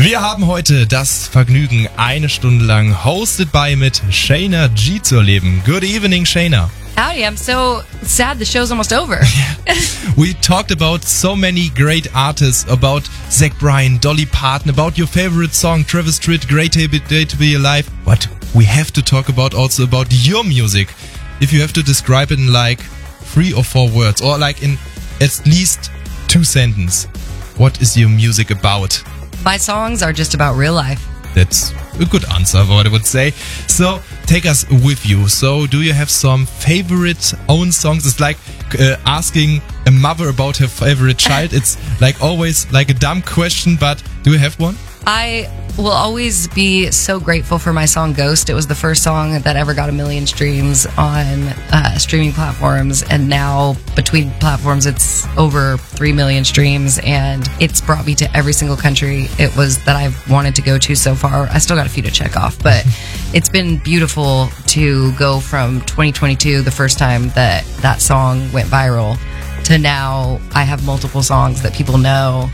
Wir haben heute das Vergnügen, eine Stunde lang hosted by mit Shayna G zu erleben. Good evening, Shayna. Howdy, I'm so sad the show's almost over. We talked about so many great artists, about Zach Bryan, Dolly Parton, about your favorite song, Travis Tritt, Great Day to Be Alive. But we have to talk also about your music. If you have to describe it in like 3 or 4 words, or like in at least 2 sentences, what is your music about? My songs are just about real life. That's a good answer, what I would say. So, take us with you. So, do you have some favorite own songs? It's like asking a mother about her favorite child. It's like always like a dumb question, but do you have one? I will always be so grateful for my song Ghost. It was the first song that ever got 1 million streams on streaming platforms, and now between platforms it's over 3 million streams, and it's brought me to every single country it was that I've wanted to go to so far. I still got a few to check off, but it's been beautiful to go from 2022, the first time that song went viral, to now I have multiple songs that people know.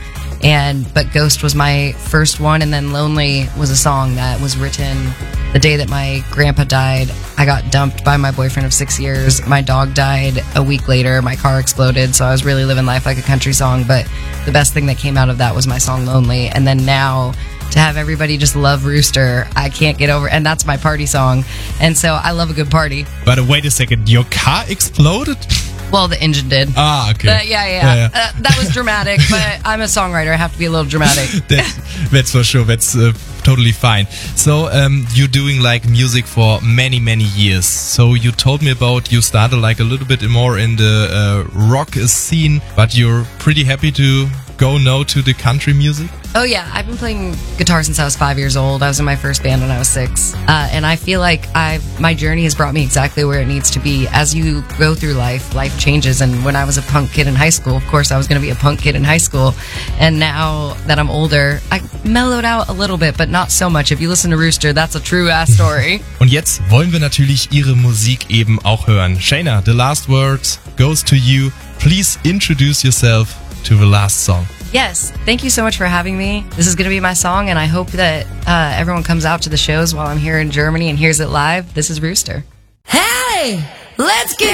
But Ghost was my first one, and then Lonely was a song that was written the day that my grandpa died. I got dumped by my boyfriend of 6 years. My dog died a week later. My car exploded, so I was really living life like a country song. But the best thing that came out of that was my song Lonely. And then now to have everybody just love Rooster, I can't get over, and that's my party song. And so I love a good party. But wait a second, your car exploded? Well, the engine did. Ah, okay. Yeah. That was dramatic, but I'm a songwriter. I have to be a little dramatic. That's for sure. That's totally fine. So, you're doing like music for many, many years. So you told me about you started like a little bit more in the rock scene, but you're pretty happy to go now to the country music? Oh yeah, I've been playing guitar since I was 5 years old. I was in my first band when I was 6. And I feel like my journey has brought me exactly where it needs to be. As you go through life changes. And when I was a punk kid in high school, of course I was going to be a punk kid in high school. And now that I'm older, I mellowed out a little bit, but not so much. If you listen to Rooster, that's a true-ass story. Und jetzt wollen wir natürlich Ihre Musik eben auch hören. Shayna, the last word goes to you. Please introduce yourself to the last song. Yes, thank you so much for having me. This is going to be my song, and I hope that everyone comes out to the shows while I'm here in Germany and hears it live. This is Rooster. Hey, let's get